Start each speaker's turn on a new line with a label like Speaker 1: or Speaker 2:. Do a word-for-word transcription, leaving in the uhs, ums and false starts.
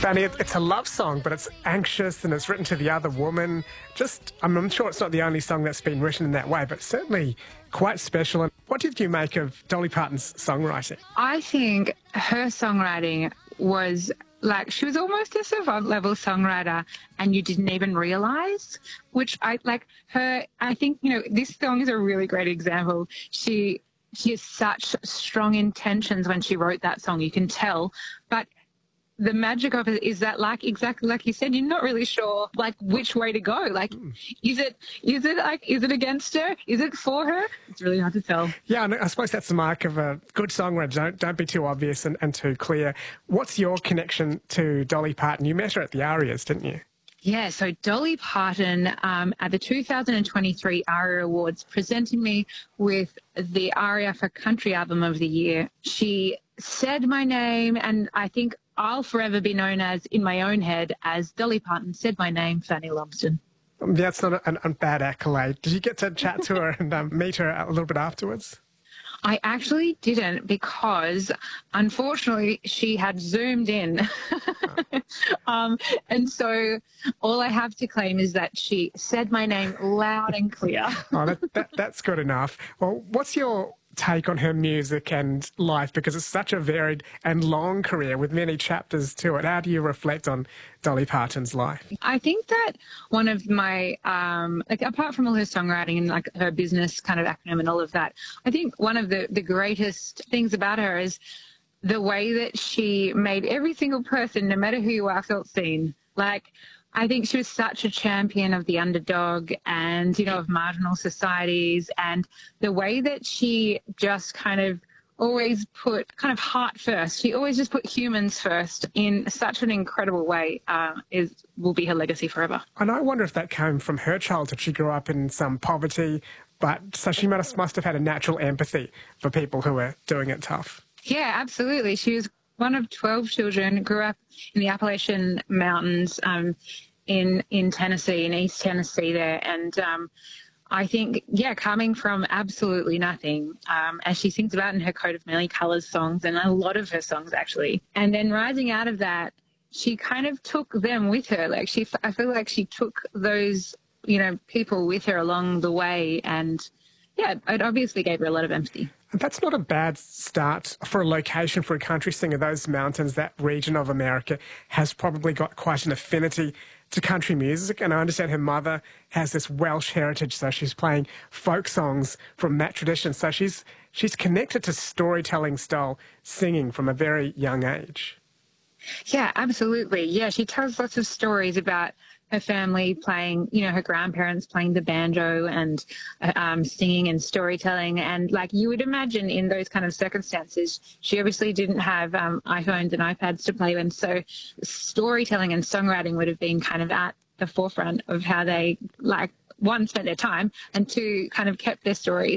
Speaker 1: Fanny, it- it's a love song, but it's anxious and it's written to the other woman. Just, I'm, I'm sure it's not the only song that's been written in that way, but certainly quite special. And what did you make of Dolly Parton's songwriting?
Speaker 2: I think her songwriting was like, she was almost a savant level songwriter and you didn't even realise, which I like her. I think, you know, this song is a really great example. She, she has such strong intentions when she wrote that song, you can tell, but the magic of it is that, like, exactly like you said, you're not really sure, like, which way to go. Like, mm. is it, is it like, is it against her? Is it for her? It's really hard to tell.
Speaker 1: Yeah, and I suppose that's the mark of a good songwriter. Don't, don't be too obvious and, and too clear. What's your connection to Dolly Parton? You met her at the Arias, didn't you?
Speaker 2: Yeah, so Dolly Parton um, at the two thousand twenty-three ARIA Awards presented me with the ARIA for Country Album of the Year. She said my name, and I think I'll forever be known as, in my own head, as Dolly Parton said my name, Fanny Lumsden.
Speaker 1: That's not a, a bad accolade. Did you get to chat to her and um, meet her a little bit afterwards?
Speaker 2: I actually didn't, because unfortunately she had zoomed in. Oh. um, and so all I have to claim is that she said my name loud and clear.
Speaker 1: Oh, that, that, that's good enough. Well, what's your take on her music and life, because it's such a varied and long career with many chapters to it? How do you reflect on Dolly Parton's life?
Speaker 2: I think that one of my, um, like, apart from all her songwriting and like her business kind of acumen and all of that, I think one of the, the greatest things about her is the way that she made every single person, no matter who you are, felt seen. Like, I think she was such a champion of the underdog and, you know, of marginal societies, and the way that she just kind of always put kind of heart first. She always just put humans first in such an incredible way, uh, is will be her legacy forever.
Speaker 1: And I wonder if that came from her childhood. She grew up in some poverty, but so she must, must have had a natural empathy for people who were doing it tough.
Speaker 2: Yeah, absolutely. She was one of twelve children, grew up in the Appalachian Mountains um, in in Tennessee, in East Tennessee there. And um, I think, yeah, coming from absolutely nothing, um, as she sings about in her Coat of Many Colours songs, and a lot of her songs actually. And then rising out of that, she kind of took them with her. Like, she, I feel like she took those, you know, people with her along the way. And yeah, it obviously gave her a lot of empathy.
Speaker 1: And that's not a bad start for a location for a country singer. Those mountains, that region of America, has probably got quite an affinity to country music. And I understand her mother has this Welsh heritage, so she's playing folk songs from that tradition. So she's she's connected to storytelling style singing from a very young age.
Speaker 2: Yeah, absolutely. Yeah, she tells lots of stories about her family playing, you know, her grandparents playing the banjo and um, singing and storytelling. And like you would imagine in those kind of circumstances, she obviously didn't have um, iPhones and iPads to play with. So storytelling and songwriting would have been kind of at the forefront of how they, like, one, spent their time, and two, kind of kept their stories.